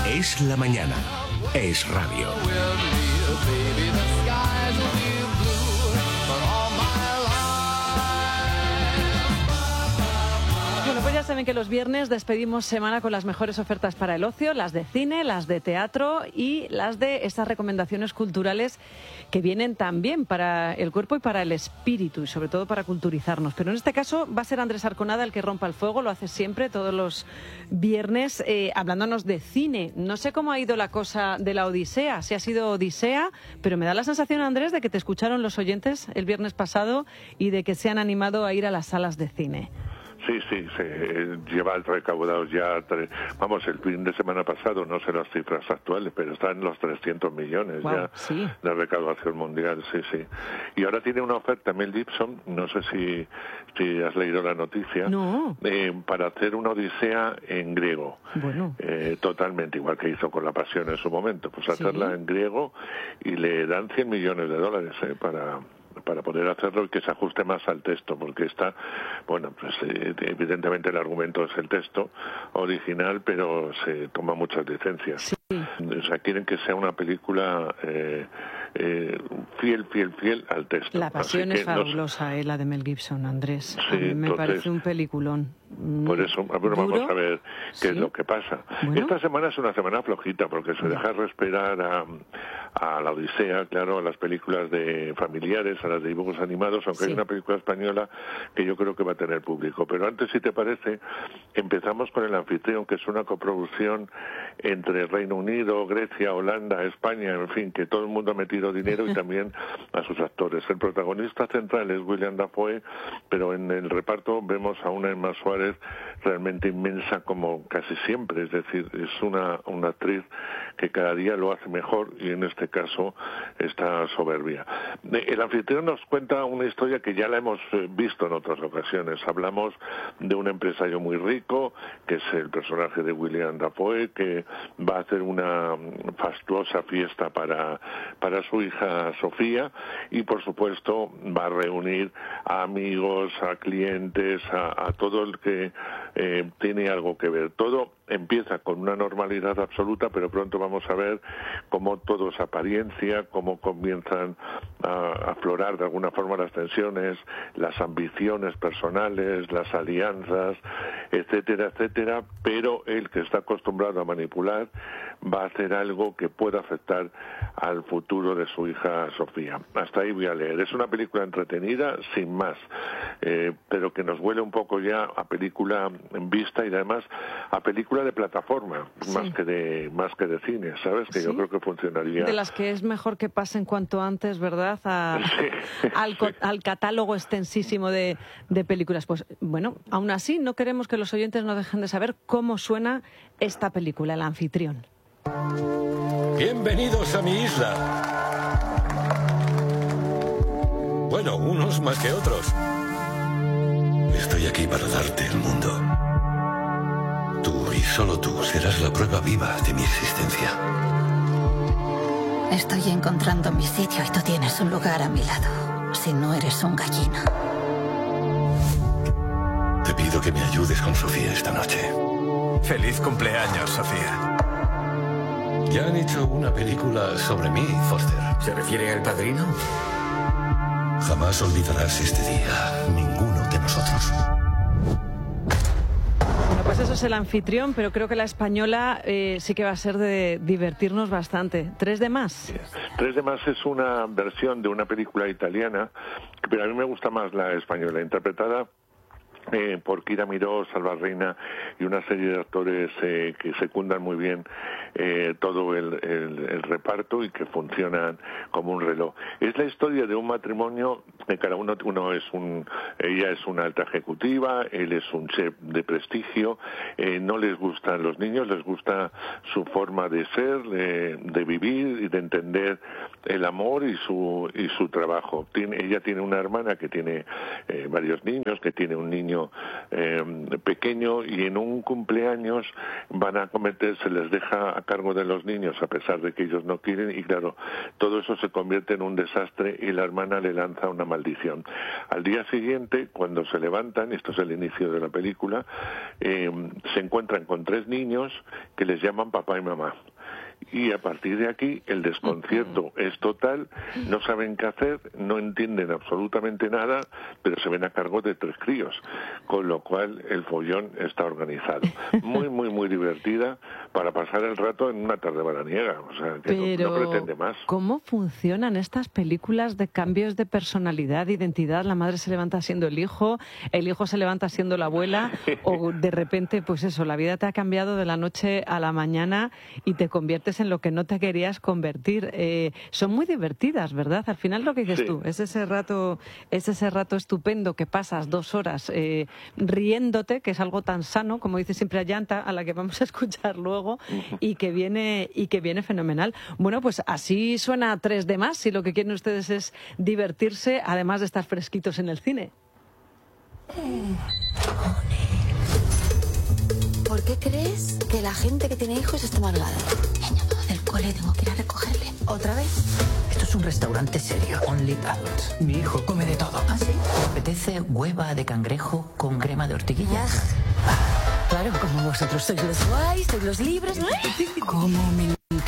Es la mañana. Es radio. Bueno, pues ya saben que los viernes despedimos semana con las mejores ofertas para el ocio, las de cine, las de teatro y las de estas recomendaciones culturales que vienen también para el cuerpo y para el espíritu y sobre todo para culturizarnos. Pero en este caso va a ser Andrés Arconada el que rompa el fuego, lo hace siempre, todos los viernes, hablándonos de cine. No sé cómo ha ido la cosa de la Odisea, si ha sido Odisea, pero me da la sensación, Andrés, de que te escucharon los oyentes el viernes pasado y de que se han animado a ir a las salas de cine. Sí, se lleva recaudados ya, vamos, el fin de semana pasado, no sé las cifras actuales, pero están en los 300 millones ya de recaudación mundial, sí. Y ahora tiene una oferta Mel Gibson, no sé si has leído la noticia, para hacer una Odisea en griego. Bueno. Totalmente, igual que hizo con La Pasión en su momento, pues hacerla en griego y le dan $100 millones para poder hacerlo y que se ajuste más al texto, porque está, bueno, pues evidentemente el argumento es el texto original, pero se toma muchas licencias. Sí. O sea, quieren que sea una película fiel al texto. La Pasión es fabulosa, la de Mel Gibson, Andrés. Sí, a mí me parece un peliculón. Por eso, vamos a ver qué es lo que pasa. Bueno. Esta semana es una semana flojita, porque se deja respirar a la Odisea, claro, a las películas de familiares, a las de dibujos animados, aunque hay una película española que yo creo que va a tener público. Pero antes, si te parece, empezamos con El Anfitrión, que es una coproducción entre Reino Unido, Grecia, Holanda, España, en fin, que todo el mundo ha metido dinero y también a sus actores. El protagonista central es William Dafoe, pero en el reparto vemos a una Emma Suárez realmente inmensa como casi siempre, es decir, es una actriz que cada día lo hace mejor y en este caso está soberbia. El Anfitrión nos cuenta una historia que ya la hemos visto en otras ocasiones. Hablamos de un empresario muy rico, que es el personaje de William Dafoe, que va a hacer una fastuosa fiesta para su hija Sofía y por supuesto va a reunir a amigos, a clientes, a todo el que tiene algo que ver. Todo empieza con una normalidad absoluta, pero pronto vamos a ver cómo todo es apariencia, cómo comienzan a aflorar de alguna forma las tensiones, las ambiciones personales, las alianzas, etcétera, pero el que está acostumbrado a manipular va a hacer algo que pueda afectar al futuro de su hija Sofía. Hasta ahí voy a leer. Es una película entretenida, sin más, pero que nos huele un poco ya a película en vista y además a película de plataforma, más que de cine, ¿sabes? Que yo creo que funcionaría. De las que es mejor que pasen cuanto antes, ¿verdad? Al catálogo extensísimo de películas. Pues bueno, aún así no queremos que los oyentes no dejen de saber cómo suena esta película, El Anfitrión. Bienvenidos a mi isla. Bueno, unos más que otros. Estoy aquí para darte el mundo. Tú y solo tú serás la prueba viva de mi existencia. Estoy encontrando mi sitio y tú tienes un lugar a mi lado. Si no eres un gallina. Te pido que me ayudes con Sofía esta noche. Feliz cumpleaños, Sofía. Ya han hecho una película sobre mí, Foster. ¿Se refiere al Padrino? Jamás olvidarás este día, ninguno de nosotros. Bueno, pues eso es El Anfitrión, pero creo que la española sí que va a ser de divertirnos bastante. ¿Tres de más? Tres de más es una versión de una película italiana, pero a mí me gusta más la española, interpretada por Kira Miró, Salva Reina y una serie de actores que secundan muy bien todo el reparto y que funcionan como un reloj. Es la historia de un matrimonio de cada uno es ella es una alta ejecutiva, él es un chef de prestigio, no les gustan los niños, les gusta su forma de ser, de vivir y de entender el amor y su trabajo. Ella tiene una hermana que tiene varios niños, que tiene un niño niño pequeño, y en un cumpleaños se les deja a cargo de los niños a pesar de que ellos no quieren, y claro, todo eso se convierte en un desastre y la hermana le lanza una maldición. Al día siguiente, cuando se levantan, esto es el inicio de la película, se encuentran con 3 niños que les llaman papá y mamá. Y a partir de aquí el desconcierto es total, no saben qué hacer, no entienden absolutamente nada, pero se ven a cargo de 3 críos, con lo cual el follón está organizado. Muy, muy, muy divertida para pasar el rato en una tarde veraniega, o sea, que no pretende más. ¿Cómo funcionan estas películas de cambios de personalidad, de identidad? La madre se levanta siendo el hijo se levanta siendo la abuela, o de repente, pues eso, la vida te ha cambiado de la noche a la mañana y te conviertes en lo que no te querías convertir. Son muy divertidas, ¿verdad? Al final lo que dices tú, es ese rato estupendo que pasas 2 horas riéndote, que es algo tan sano, como dice siempre Ayanta, a la que vamos a escuchar luego, y que viene fenomenal. Bueno, pues así suena 3 de más, si lo que quieren ustedes es divertirse, además de estar fresquitos en el cine. ¿Por qué crees que la gente que tiene hijos está amargada? Ya no puedo del cole, tengo que ir a recogerle. ¿Otra vez? Esto es un restaurante serio. Only adults. Mi hijo come de todo. ¿Ah, sí? ¿Te apetece hueva de cangrejo con crema de ortiguilla? Claro, como vosotros sois los guays, sois los libres. ¿Cómo me